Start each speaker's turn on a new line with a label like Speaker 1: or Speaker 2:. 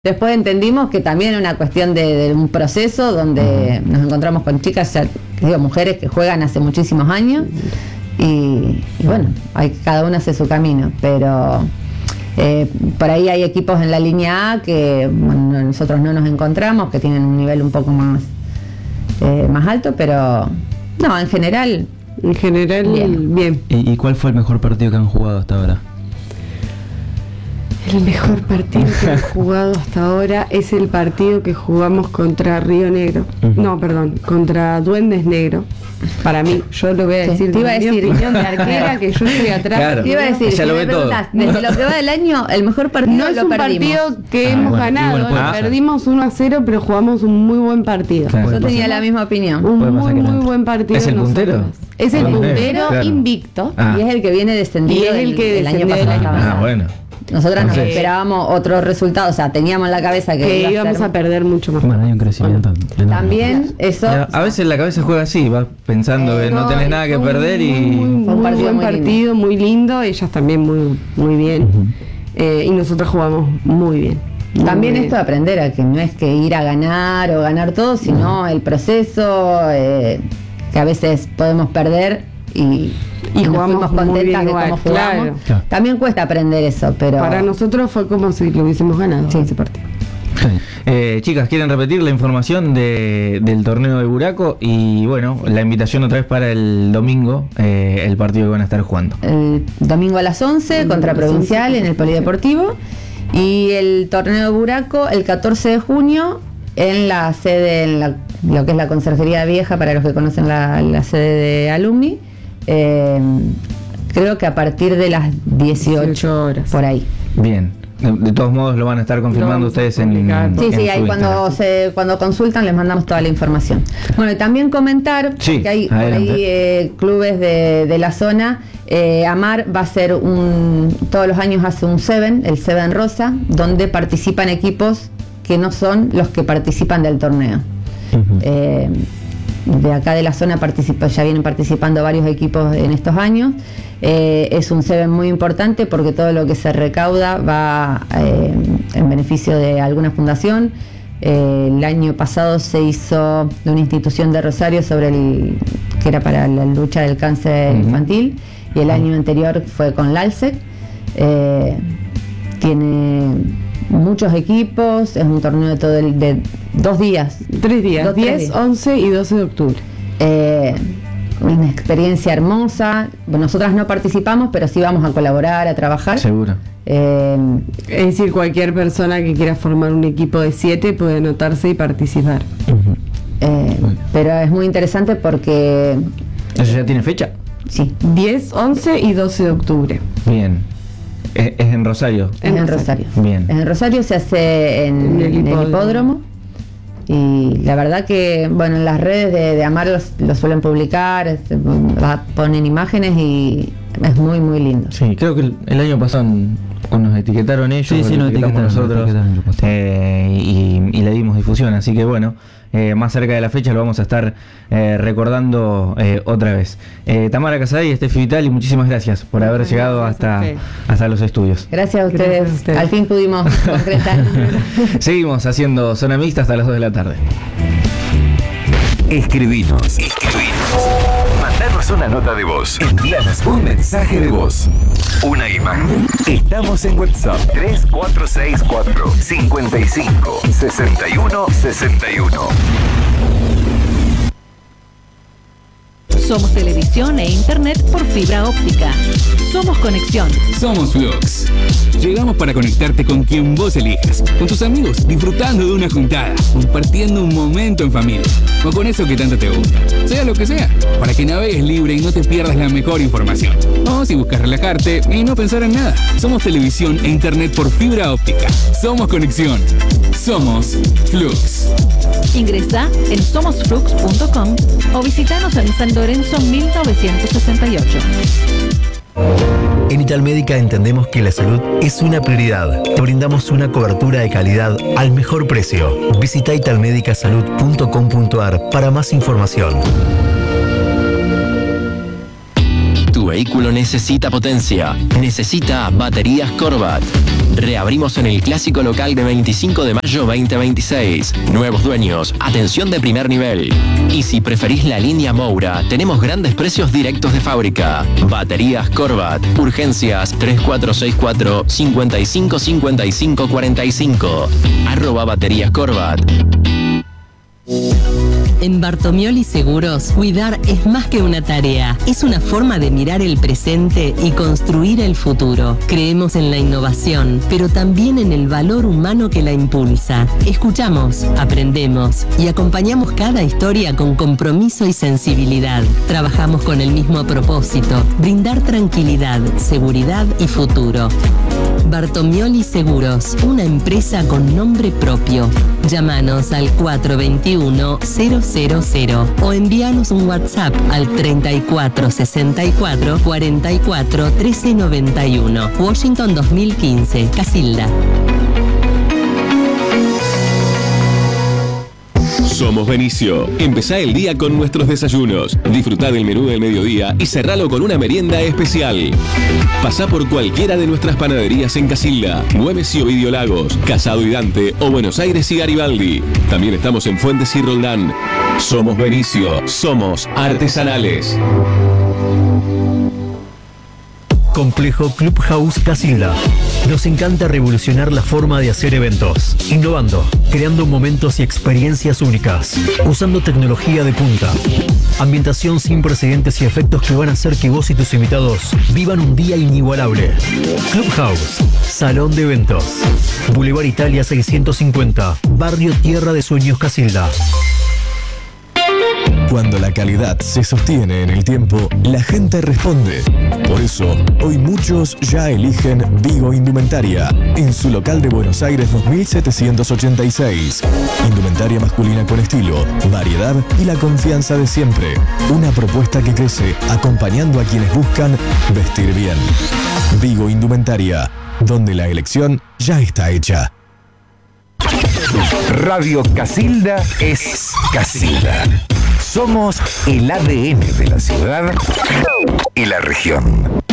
Speaker 1: Después entendimos que también es una cuestión de un proceso donde nos encontramos con chicas, ya, digo, mujeres que juegan hace muchísimos años y bueno, cada una hace su camino, pero por ahí hay equipos en la línea A que bueno, nosotros no nos encontramos, que tienen un nivel un poco más alto, pero no, en general bien.
Speaker 2: ¿Y cuál fue el mejor partido que han jugado hasta ahora?
Speaker 3: El mejor partido que he jugado hasta ahora es el partido que jugamos contra Río Negro. No, perdón, contra Duendes Negro. Para mí, yo lo voy a decir,
Speaker 1: te iba a decir,
Speaker 3: mi opinión de arquera, que yo estoy atrás.
Speaker 2: Claro.
Speaker 1: Te iba a decir,
Speaker 2: Ya
Speaker 1: si
Speaker 2: lo
Speaker 1: me
Speaker 2: ve todo.
Speaker 1: preguntás, desde lo que va del año, el mejor partido
Speaker 3: No es
Speaker 1: lo
Speaker 3: un
Speaker 1: perdimos.
Speaker 3: partido que hemos
Speaker 2: bueno,
Speaker 3: ganado,
Speaker 2: igual puede pasar.
Speaker 3: perdimos 1-0, pero jugamos un muy buen partido.
Speaker 2: Claro.
Speaker 1: Yo tenía la misma opinión.
Speaker 3: Un
Speaker 2: Puede pasar
Speaker 3: muy,
Speaker 2: que
Speaker 3: muy
Speaker 2: no.
Speaker 3: buen partido.
Speaker 2: ¿Es el puntero?
Speaker 3: nosotros. Es el
Speaker 2: Ah,
Speaker 3: puntero
Speaker 2: claro.
Speaker 3: invicto.
Speaker 2: Ah.
Speaker 1: Y es el que viene
Speaker 3: Y
Speaker 1: descendido
Speaker 3: es el que
Speaker 1: del año
Speaker 3: descendió del
Speaker 1: pasado.
Speaker 3: año pasado.
Speaker 2: Bueno.
Speaker 1: Nosotras nos
Speaker 2: Entonces-
Speaker 1: esperábamos otros resultados, o sea, teníamos en la cabeza
Speaker 3: Que
Speaker 1: iba a
Speaker 3: íbamos
Speaker 1: ser-
Speaker 3: a perder mucho más.
Speaker 2: Bueno, hay un crecimiento. enorme.
Speaker 1: También eso.
Speaker 2: A veces la cabeza juega así, vas pensando que no tenés nada que
Speaker 3: fue
Speaker 2: perder
Speaker 3: muy
Speaker 1: Fue un partido
Speaker 3: buen
Speaker 1: muy
Speaker 3: partido, muy lindo. Ellas también muy bien. Y nosotros jugamos muy bien.
Speaker 1: También
Speaker 3: Muy
Speaker 1: esto de aprender a que no es que ir a ganar o ganar todo, sino el proceso, que a veces podemos perder y nos
Speaker 3: jugamos
Speaker 1: fuimos
Speaker 3: muy
Speaker 1: contentas
Speaker 3: bien
Speaker 1: de
Speaker 3: igual,
Speaker 1: cómo jugamos.
Speaker 2: Claro.
Speaker 1: También cuesta aprender eso, pero
Speaker 3: Para nosotros fue como si lo hubiésemos ganado ese partido.
Speaker 2: Chicas, ¿quieren repetir la información del torneo de Buraco? Y bueno, la invitación otra vez para el domingo, el partido que van a estar jugando.
Speaker 1: el domingo a las 11 contra Provincial en el Polideportivo y el torneo de Buraco el 14 de junio en la sede, lo que es la Conserjería Vieja, para los que conocen la sede de Alumni. Creo que a partir de las 18
Speaker 3: horas.
Speaker 1: por ahí.
Speaker 2: Bien. De todos modos lo van a estar confirmando
Speaker 3: Lo vamos a
Speaker 2: ustedes en
Speaker 3: publicar.
Speaker 1: Sí,
Speaker 2: en
Speaker 1: sí, ahí
Speaker 2: su
Speaker 1: cuando
Speaker 2: Instagram.
Speaker 1: cuando consultan les mandamos toda la información. Bueno, y también comentar
Speaker 2: Sí,
Speaker 1: que hay por
Speaker 2: adelante.
Speaker 1: ahí clubes de la zona. Amar va a hacer todos los años hace un Seven, el Seven Rosa, donde participan equipos que no son los que participan del torneo. De acá de la zona ya vienen participando varios equipos en estos años. Es un Seven muy importante porque todo lo que se recauda va en beneficio de alguna fundación. El año pasado se hizo de una institución de Rosario que era para la lucha del cáncer infantil, y el año anterior fue con la ALSEC. Tiene muchos equipos, es un torneo de 2 días.
Speaker 3: 3 días,
Speaker 1: 2,
Speaker 3: 10,
Speaker 1: 3 días.
Speaker 3: 11 y 12 de octubre.
Speaker 1: Una experiencia hermosa. Bueno, nosotras no participamos, pero sí vamos a colaborar, a trabajar.
Speaker 2: Seguro.
Speaker 3: Es decir, cualquier persona que quiera formar un equipo de 7 puede anotarse y participar.
Speaker 1: Pero es muy interesante porque
Speaker 2: ¿Eso ya tiene fecha?
Speaker 1: sí,
Speaker 3: 10, 11 y 12 de octubre.
Speaker 2: Bien. Es en Rosario.
Speaker 1: es en Rosario.
Speaker 2: Bien.
Speaker 1: En Rosario se hace en
Speaker 3: En el
Speaker 1: el hipódromo. Y la verdad que, bueno, en las redes de Amar lo suelen publicar, ponen imágenes y es muy, muy lindo.
Speaker 2: Sí, creo que el año pasado nos etiquetaron ellos,
Speaker 4: Sí, nos etiquetaron
Speaker 2: nosotros,
Speaker 4: lo postearon.
Speaker 2: y le dimos difusión, así que bueno, más cerca de la fecha lo vamos a estar recordando otra vez. Tamara Casaday y Estefi Vitali, muchísimas gracias por haber
Speaker 3: Muchas
Speaker 2: llegado
Speaker 3: gracias a ustedes.
Speaker 2: hasta los estudios.
Speaker 1: Gracias a
Speaker 3: Gracias
Speaker 1: ustedes.
Speaker 3: a ustedes.
Speaker 1: Al fin pudimos concretar.
Speaker 2: Seguimos haciendo Zona Mixta hasta las 2 de la tarde.
Speaker 5: Escribinos. Mandanos una nota de voz. Envíanos un mensaje de voz. Una imagen. Estamos en WhatsApp 3464 55 61 61.
Speaker 6: Somos televisión e internet por fibra óptica. Somos conexión.
Speaker 7: Somos Flux. Llegamos para conectarte con quien vos elijas, con tus amigos, disfrutando de una juntada, compartiendo un momento en familia, o con eso que tanto te gusta, sea lo que sea, para que navegues libre y no te pierdas la mejor información. O si buscas relajarte y no pensar en nada. Somos televisión e internet por fibra óptica. Somos conexión. Somos Flux.
Speaker 6: Ingresa en somosflux.com o visitanos en San Lorenzo 1968.
Speaker 8: En Italmédica entendemos que la salud es una prioridad. Te brindamos una cobertura de calidad al mejor precio. Visita italmedicasalud.com.ar para más información.
Speaker 9: Tu vehículo necesita potencia. Necesita baterías Corvat.
Speaker 4: Reabrimos en el clásico local de 25 de mayo 2026. Nuevos dueños, atención de primer nivel. Y si preferís la línea Moura, tenemos grandes precios directos de fábrica. Baterías Corvat. Urgencias 3464 55 55 45. @baterías Corvat.
Speaker 9: En Bartomioli Seguros, cuidar es más que una tarea, es una forma de mirar el presente y construir el futuro. Creemos en la innovación, pero también en el valor humano que la impulsa. Escuchamos, aprendemos y acompañamos cada historia con compromiso y sensibilidad. Trabajamos con el mismo propósito, brindar tranquilidad, seguridad y futuro. Bartomioli Seguros, una empresa con nombre propio. Llámanos al 421-000 o envíanos un WhatsApp al 3464 44 1391. Washington 2015, Casilda.
Speaker 10: Somos Benicio. Empezá el día con nuestros desayunos. Disfrutá del menú del mediodía y cerralo con una merienda especial. Pasá por cualquiera de nuestras panaderías en Casilda, Güemes y Ovidio Lagos, Casado y Dante o Buenos Aires y Garibaldi. También estamos en Fuentes y Roldán. Somos Benicio. Somos artesanales.
Speaker 8: Complejo Clubhouse Casilda. Nos encanta revolucionar la forma de hacer eventos, innovando, creando momentos y experiencias únicas, usando tecnología de punta, ambientación sin precedentes y efectos que van a hacer que vos y tus invitados vivan un día inigualable. Clubhouse, salón de eventos, Boulevard Italia 650, Barrio Tierra de Sueños Casilda.
Speaker 11: Cuando la calidad se sostiene en el tiempo, la gente responde. Por eso, hoy muchos ya eligen Vigo Indumentaria, en su local de Buenos Aires 2786. Indumentaria masculina con estilo, variedad y la confianza de siempre. Una propuesta que crece acompañando a quienes buscan vestir bien. Vigo Indumentaria, donde la elección ya está hecha.
Speaker 5: Radio Casilda es Casilda. Somos el ADN de la ciudad y la región.